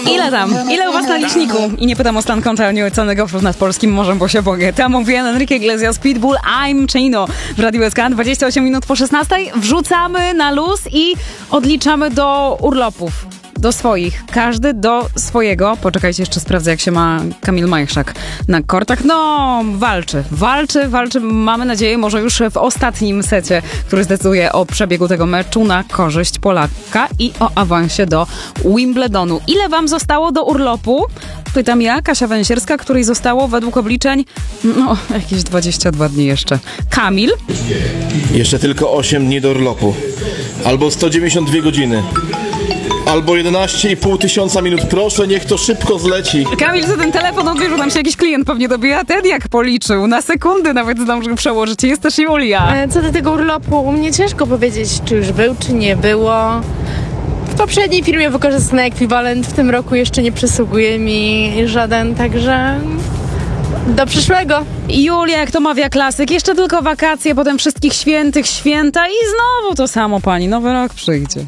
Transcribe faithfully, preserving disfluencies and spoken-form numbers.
Ile tam? Ile u was na liczniku? I nie pytam o stan konta nieocenionych gofrów nad polskim morzem, bo się boję. Tam mówiłem Enrique Iglesias, Pitbull, I'm Chino w Radiu S K. dwadzieścia osiem minut po szesnastej. Wrzucamy na luz i odliczamy do urlopów. Do swoich. Każdy do swojego. Poczekajcie, jeszcze sprawdzę, jak się ma Kamil Majchrzak na kortach. No, walczy. Walczy, walczy. Mamy nadzieję, może już w ostatnim secie, który zdecyduje o przebiegu tego meczu na korzyść Polaka i o awansie do Wimbledonu. Ile wam zostało do urlopu? Pytam ja, Kasia Węsierska, której zostało według obliczeń no, jakieś dwadzieścia dwa dni jeszcze. Kamil? Jeszcze tylko osiem dni do urlopu. Albo sto dziewięćdziesiąt dwie godziny. Albo jedenaście i pół tysiąca minut. Proszę, niech to szybko zleci. Kamil, za ten telefon odbierze, tam się jakiś klient pewnie dobija. Ten jak policzył, na sekundy nawet zdążył przełożyć. Jest też Julia. E, Co do tego urlopu, u mnie ciężko powiedzieć, czy już był, czy nie było. W poprzedniej firmie wykorzystany ekwiwalent, w tym roku jeszcze nie przysługuje mi żaden, także do przyszłego. Julia, jak to mawia klasyk, jeszcze tylko wakacje, potem wszystkich świętych, święta i znowu to samo, pani. Nowy rok przyjdzie.